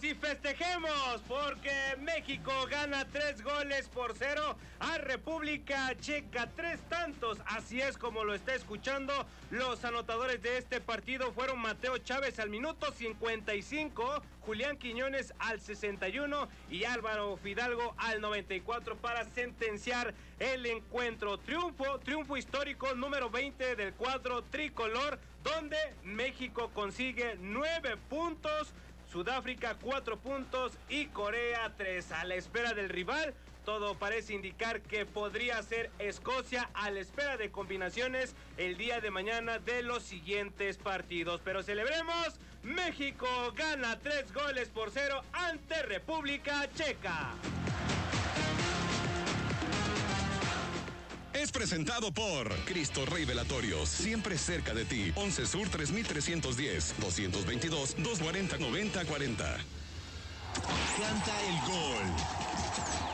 y festejemos porque México gana 3-0 a República Checa, 3 tantos, así es como lo está escuchando. Los anotadores de este partido fueron Mateo Chávez al minuto 55, Julián Quiñones al 61 y Álvaro Fidalgo al 94 para sentenciar el encuentro. Triunfo histórico número 20 del cuadro tricolor, donde México consigue 9 puntos, Sudáfrica 4 puntos y Corea 3. A la espera del rival, todo parece indicar que podría ser Escocia, a la espera de combinaciones el día de mañana de los siguientes partidos. Pero celebremos, México gana 3-0 ante República Checa. Es presentado por Cristo Rey Velatorios, siempre cerca de ti. 11 Sur 3310, 222-240-9040. Canta el gol.